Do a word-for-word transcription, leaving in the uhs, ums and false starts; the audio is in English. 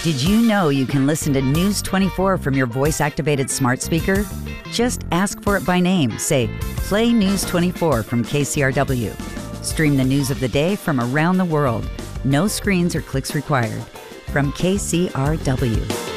Did you know you can listen to News twenty-four from your voice-activated smart speaker? Just ask for it by name. Say, "Play News twenty-four from K C R W." Stream the news of the day from around the world. No screens or clicks required. From K C R W.